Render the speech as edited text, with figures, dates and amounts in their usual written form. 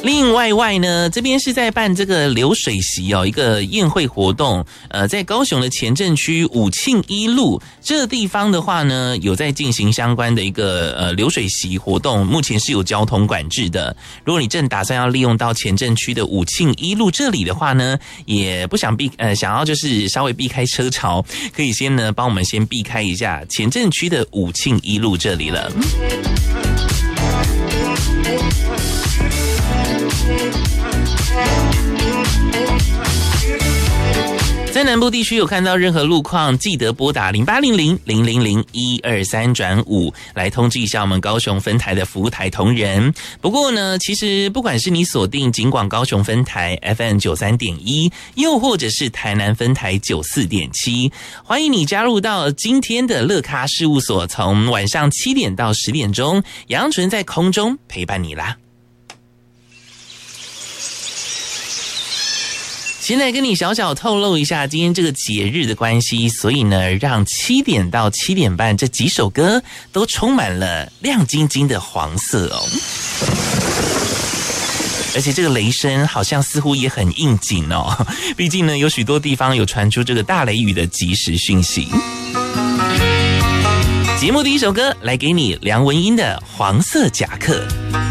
另外呢，这边是在办这个流水席哦，一个宴会活动。在高雄的前镇区武庆一路这地方的话呢，有在进行相关的一个流水席活动，目前是有交通管制的。如果你正打算要利用到前镇区的武庆一路这里的话呢，也不想想要就是稍微避开车潮，可以先呢帮我们先避开一下前镇区的武庆一路这里了。在南部地区有看到任何路况，记得拨打0800-000-123-5来通知一下我们高雄分台的服务台同仁。不过呢，其实不管是你锁定警广高雄分台 FM93.1， 又或者是台南分台94.7，欢迎你加入到今天的乐咖事务所，从晚上7点到10点钟，杨纯在空中陪伴你啦。先来跟你小小透露一下今天这个节日的关系，所以呢，让7点到7点半这几首歌都充满了亮晶晶的黄色哦。而且这个雷声好像似乎也很应景哦，毕竟呢有许多地方有传出这个大雷雨的即时讯息。节目第一首歌来给你梁文音的《黄色夹克》。